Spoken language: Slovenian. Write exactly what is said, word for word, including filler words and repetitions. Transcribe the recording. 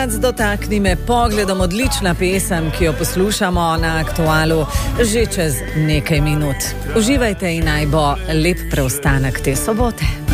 Dotakni me pogledom, odlična pesem, ki jo poslušamo na Aktualu že čez nekaj minut. Uživajte in naj bo lep preostanek te sobote.